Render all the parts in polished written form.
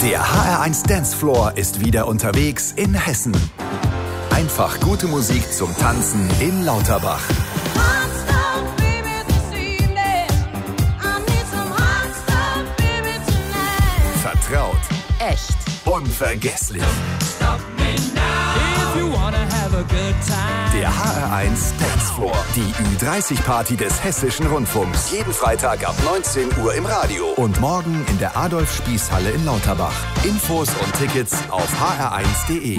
Der HR1 Dancefloor ist wieder unterwegs in Hessen. Einfach gute Musik zum Tanzen in Lauterbach. Vertraut. Echt. Unvergesslich. Der HR1 Dancefloor. Die Ü30-Party des Hessischen Rundfunks. Jeden Freitag ab 19 Uhr im Radio. Und morgen in der Adolf-Spieß-Halle in Lauterbach. Infos und Tickets auf hr1.de.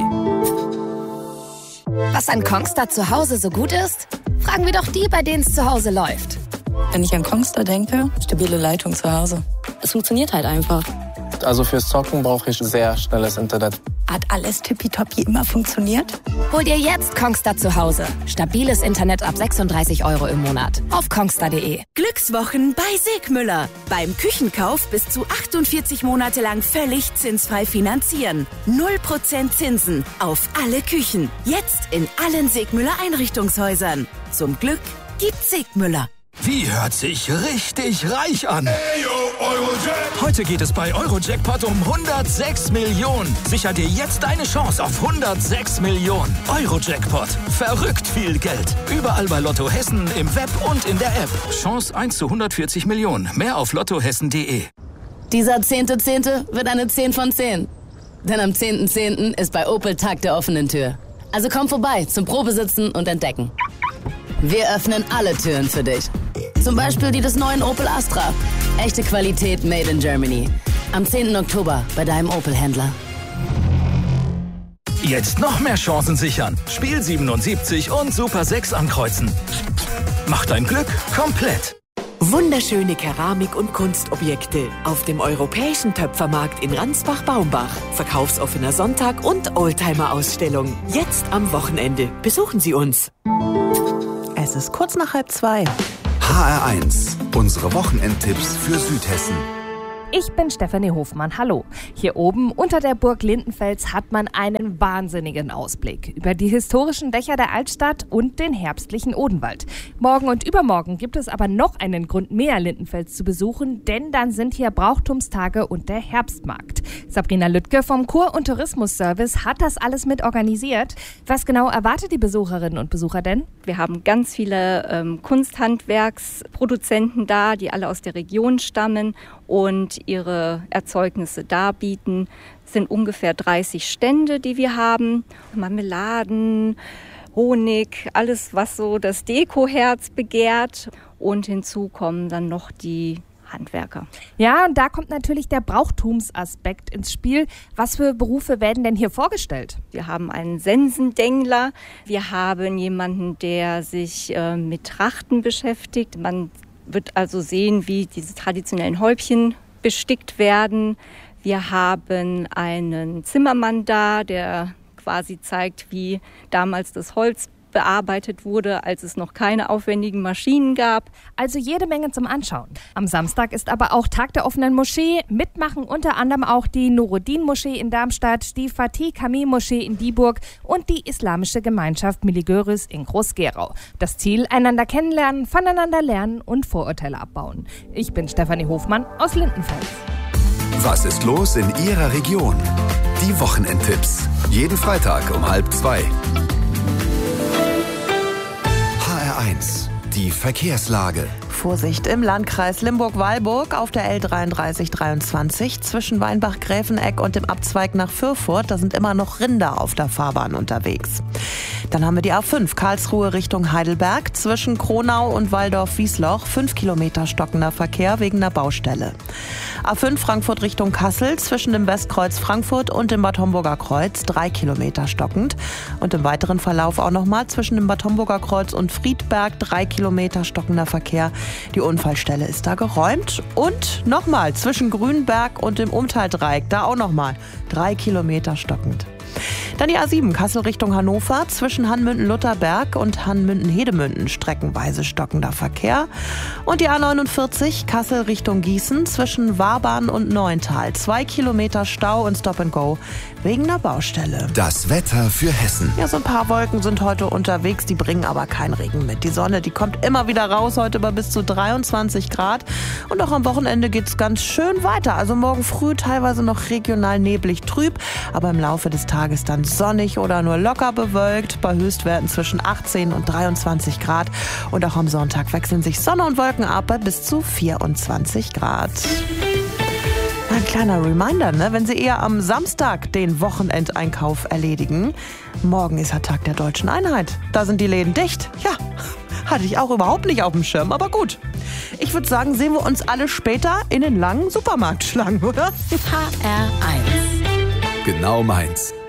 Was an Kongstar zu Hause so gut ist? Fragen wir doch die, bei denen es zu Hause läuft. Wenn ich an Kongstar denke, stabile Leitung zu Hause. Es funktioniert halt einfach. Also fürs Zocken brauche ich sehr schnelles Internet. Hat alles tippitoppi immer funktioniert? Hol dir jetzt Kongstar zu Hause. Stabiles Internet ab 36 € im Monat. Auf kongstar.de. Glückswochen bei Segmüller. Beim Küchenkauf bis zu 48 Monate lang völlig zinsfrei finanzieren. 0% Zinsen auf alle Küchen. Jetzt in allen Segmüller Einrichtungshäusern. Zum Glück gibt's Segmüller. Die hört sich richtig reich an. Hey, yo, Eurojackpot. Heute geht es bei Eurojackpot um 106 Millionen. Sicher dir jetzt deine Chance auf 106 Millionen. Eurojackpot. Verrückt viel Geld. Überall bei Lotto Hessen, im Web und in der App. Chance 1 zu 140 Millionen. Mehr auf lottohessen.de. Dieser 10.10. wird eine 10 von 10. Denn am 10.10. ist bei Opel Tag der offenen Tür. Also komm vorbei zum Probesitzen und Entdecken. Wir öffnen alle Türen für dich. Zum Beispiel die des neuen Opel Astra. Echte Qualität made in Germany. Am 10. Oktober bei deinem Opel-Händler. Jetzt noch mehr Chancen sichern. Spiel 77 und Super 6 ankreuzen. Mach dein Glück komplett. Wunderschöne Keramik- und Kunstobjekte auf dem Europäischen Töpfermarkt in Ransbach-Baumbach. Verkaufsoffener Sonntag und Oldtimer-Ausstellung. Jetzt am Wochenende. Besuchen Sie uns. Es ist kurz nach 1:30. HR1. Unsere Wochenendtipps für Südhessen. Ich bin Stefanie Hofmann, hallo. Hier oben unter der Burg Lindenfels hat man einen wahnsinnigen Ausblick über die historischen Dächer der Altstadt und den herbstlichen Odenwald. Morgen und übermorgen gibt es aber noch einen Grund mehr, Lindenfels zu besuchen, denn dann sind hier Brauchtumstage und der Herbstmarkt. Sabrina Lüttke vom Kur- und Tourismusservice hat das alles mit organisiert. Was genau erwartet die Besucherinnen und Besucher denn? Wir haben ganz viele Kunsthandwerksproduzenten da, die alle aus der Region stammen und ihre Erzeugnisse darbieten. Es sind ungefähr 30 Stände, die wir haben. Marmeladen, Honig, alles, was so das Dekoherz begehrt. Und hinzu kommen dann noch die Handwerker. Ja, und da kommt natürlich der Brauchtumsaspekt ins Spiel. Was für Berufe werden denn hier vorgestellt? Wir haben einen Sensendengler. Wir haben jemanden, der sich mit Trachten beschäftigt. Man wird also sehen, wie diese traditionellen Häubchen bestickt werden. Wir haben einen Zimmermann da, der quasi zeigt, wie damals das Holz bearbeitet wurde, als es noch keine aufwendigen Maschinen gab. Also jede Menge zum Anschauen. Am Samstag ist aber auch Tag der offenen Moschee. Mitmachen unter anderem auch die Nuruddin-Moschee in Darmstadt, die Fatih Kamil-Moschee in Dieburg und die Islamische Gemeinschaft Miligöris in Groß-Gerau. Das Ziel: einander kennenlernen, voneinander lernen und Vorurteile abbauen. Ich bin Stefanie Hofmann aus Lindenfels. Was ist los in Ihrer Region? Die Wochenendtipps. Jeden Freitag um 1:30. HR1. Die Verkehrslage. Vorsicht im Landkreis Limburg-Weilburg auf der L3323 zwischen Weinbach-Gräfeneck und dem Abzweig nach Fürfurt. Da sind immer noch Rinder auf der Fahrbahn unterwegs. Dann haben wir die A5 Karlsruhe Richtung Heidelberg zwischen Kronau und Walldorf-Wiesloch. 5 Kilometer stockender Verkehr wegen einer Baustelle. A5 Frankfurt Richtung Kassel zwischen dem Westkreuz Frankfurt und dem Bad Homburger Kreuz. 3 Kilometer stockend. Und im weiteren Verlauf auch nochmal zwischen dem Bad Homburger Kreuz und Friedberg. 3 Kilometer stockender Verkehr. Die Unfallstelle ist da geräumt. Und nochmal zwischen Grünberg und dem Umtaldreieck. Da auch nochmal 3 Kilometer stockend. Dann die A7 Kassel Richtung Hannover, zwischen Hannmünden-Lutherberg und Hannmünden-Hedemünden streckenweise stockender Verkehr. Und die A49 Kassel Richtung Gießen, zwischen Wabern und Neuntal, 2 Kilometer Stau und Stop-and-Go wegen einer Baustelle. Das Wetter für Hessen. Ja, so ein paar Wolken sind heute unterwegs, die bringen aber keinen Regen mit. Die Sonne, die kommt immer wieder raus, heute bei bis zu 23 Grad. Und auch am Wochenende geht's ganz schön weiter. Also morgen früh teilweise noch regional neblig trüb, aber im Laufe des Tages dann sonnig oder nur locker bewölkt, bei Höchstwerten zwischen 18 und 23 Grad. Und auch am Sonntag wechseln sich Sonne und Wolken ab bei bis zu 24 Grad. Ein kleiner Reminder, ne? Wenn Sie eher am Samstag den Wochenendeinkauf erledigen. Morgen ist ja Tag der Deutschen Einheit. Da sind die Läden dicht. Ja, hatte ich auch überhaupt nicht auf dem Schirm, aber gut. Ich würde sagen, sehen wir uns alle später in den langen Supermarktschlangen, oder? HR1. Genau meins.